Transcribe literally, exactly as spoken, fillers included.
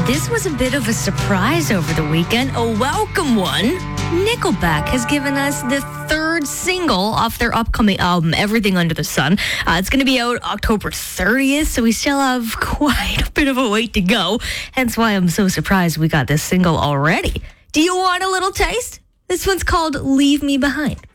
This was a bit of a surprise over the weekend, a welcome one. Nickelback has given us the third single off their upcoming album, Everything Under the Sun. Uh, it's going to be out October thirtieth, so we still have quite a bit of a wait to go. Hence why I'm so surprised we got this single already. Do you want a little taste? This one's called Leave Me Behind.